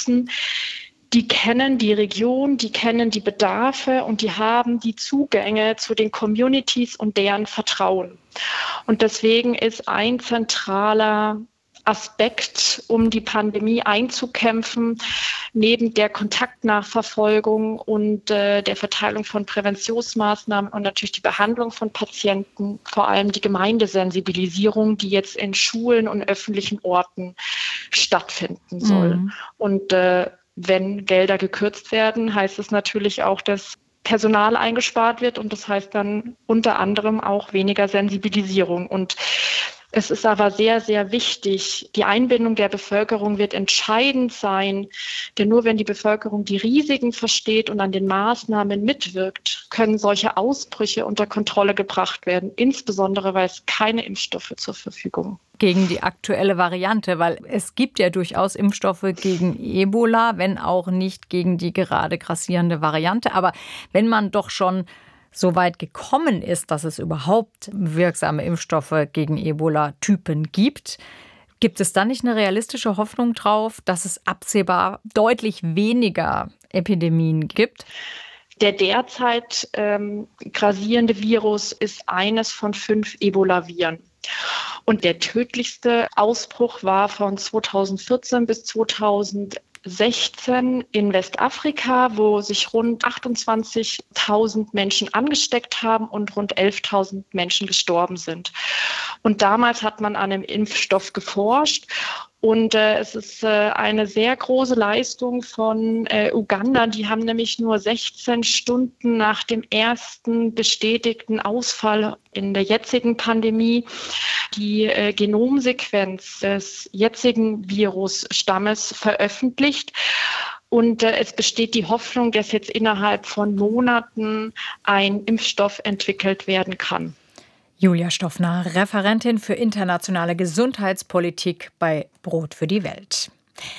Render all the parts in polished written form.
sitzen, die kennen die Region, die kennen die Bedarfe und die haben die Zugänge zu den Communities und deren Vertrauen. Und deswegen ist ein zentraler Aspekt, um die Pandemie einzukämpfen, neben der Kontaktnachverfolgung und der Verteilung von Präventionsmaßnahmen und natürlich die Behandlung von Patienten, vor allem die Gemeindesensibilisierung, die jetzt in Schulen und öffentlichen Orten stattfinden soll. Und wenn Gelder gekürzt werden, heißt es natürlich auch, dass Personal eingespart wird und das heißt dann unter anderem auch weniger Sensibilisierung. Und es ist aber sehr, sehr wichtig, die Einbindung der Bevölkerung wird entscheidend sein, denn nur wenn die Bevölkerung die Risiken versteht und an den Maßnahmen mitwirkt, können solche Ausbrüche unter Kontrolle gebracht werden, insbesondere weil es keine Impfstoffe zur Verfügung gegen die aktuelle Variante, weil es gibt ja durchaus Impfstoffe gegen Ebola, wenn auch nicht gegen die gerade grassierende Variante. Aber wenn man doch schon so weit gekommen ist, dass es überhaupt wirksame Impfstoffe gegen Ebola-Typen gibt, gibt es dann nicht eine realistische Hoffnung drauf, dass es absehbar deutlich weniger Epidemien gibt? Der derzeit grassierende Virus ist eines von 5 Ebola-Viren. Und der tödlichste Ausbruch war von 2014 bis 2016 in Westafrika, wo sich rund 28.000 Menschen angesteckt haben und rund 11.000 Menschen gestorben sind. Und damals hat man an einem Impfstoff geforscht. Und es ist eine sehr große Leistung von Uganda. Die haben nämlich nur 16 Stunden nach dem ersten bestätigten Ausfall in der jetzigen Pandemie die Genomsequenz des jetzigen Virusstammes veröffentlicht. Und es besteht die Hoffnung, dass jetzt innerhalb von Monaten ein Impfstoff entwickelt werden kann. Julia Stoffner, Referentin für internationale Gesundheitspolitik bei Brot für die Welt.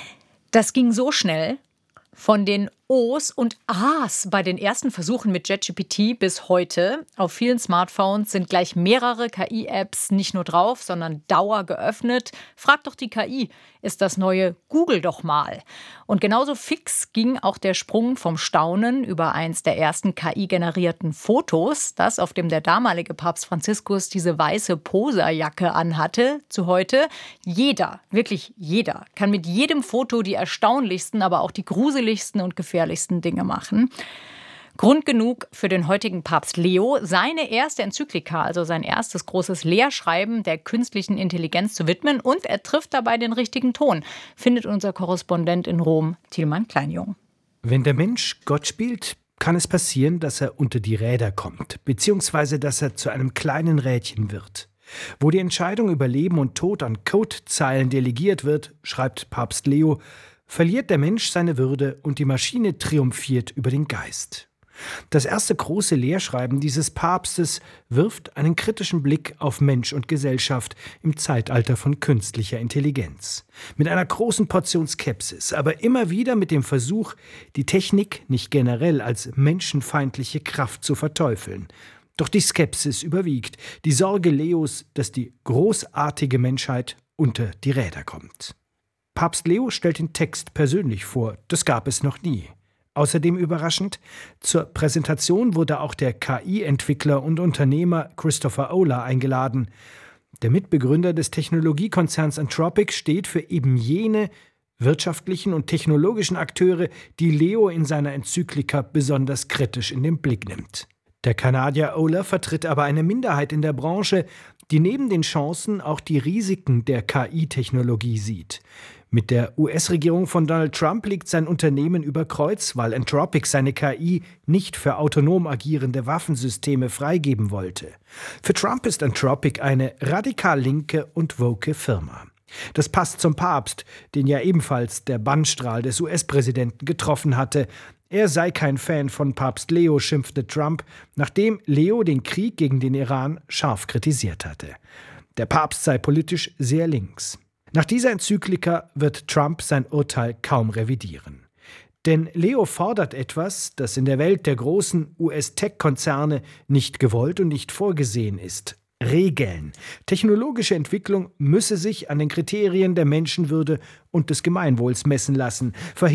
Das ging so schnell. Von den O's und A's bei den ersten Versuchen mit ChatGPT bis heute. Auf vielen Smartphones sind gleich mehrere KI-Apps nicht nur drauf, sondern dauer geöffnet. Frag doch die KI, ist das neue Google doch mal. Und genauso fix ging auch der Sprung vom Staunen über eins der ersten KI-generierten Fotos, das, auf dem der damalige Papst Franziskus diese weiße Poserjacke anhatte, zu heute. Jeder, wirklich jeder, kann mit jedem Foto die erstaunlichsten, aber auch die gruseligsten und gefährlichsten Dinge machen. Grund genug für den heutigen Papst Leo, seine erste Enzyklika, also sein erstes großes Lehrschreiben der künstlichen Intelligenz zu widmen. Und er trifft dabei den richtigen Ton, findet unser Korrespondent in Rom, Tilman Kleinjung. Wenn der Mensch Gott spielt, kann es passieren, dass er unter die Räder kommt, beziehungsweise dass er zu einem kleinen Rädchen wird. Wo die Entscheidung über Leben und Tod an Codezeilen delegiert wird, schreibt Papst Leo, verliert der Mensch seine Würde und die Maschine triumphiert über den Geist. Das erste große Lehrschreiben dieses Papstes wirft einen kritischen Blick auf Mensch und Gesellschaft im Zeitalter von künstlicher Intelligenz. Mit einer großen Portion Skepsis, aber immer wieder mit dem Versuch, die Technik nicht generell als menschenfeindliche Kraft zu verteufeln. Doch die Skepsis überwiegt, die Sorge Leos, dass die großartige Menschheit unter die Räder kommt. Papst Leo stellt den Text persönlich vor, das gab es noch nie. Außerdem überraschend, zur Präsentation wurde auch der KI-Entwickler und Unternehmer Christopher Olah eingeladen. Der Mitbegründer des Technologiekonzerns Anthropic steht für eben jene wirtschaftlichen und technologischen Akteure, die Leo in seiner Enzyklika besonders kritisch in den Blick nimmt. Der Kanadier Olah vertritt aber eine Minderheit in der Branche, die neben den Chancen auch die Risiken der KI-Technologie sieht. Mit der US-Regierung von Donald Trump liegt sein Unternehmen über Kreuz, weil Anthropic seine KI nicht für autonom agierende Waffensysteme freigeben wollte. Für Trump ist Anthropic eine radikal linke und woke Firma. Das passt zum Papst, den ja ebenfalls der Bannstrahl des US-Präsidenten getroffen hatte. Er sei kein Fan von Papst Leo, schimpfte Trump, nachdem Leo den Krieg gegen den Iran scharf kritisiert hatte. Der Papst sei politisch sehr links. Nach dieser Enzyklika wird Trump sein Urteil kaum revidieren. Denn Leo fordert etwas, das in der Welt der großen US-Tech-Konzerne nicht gewollt und nicht vorgesehen ist. Regeln. Technologische Entwicklung müsse sich an den Kriterien der Menschenwürde und des Gemeinwohls messen lassen.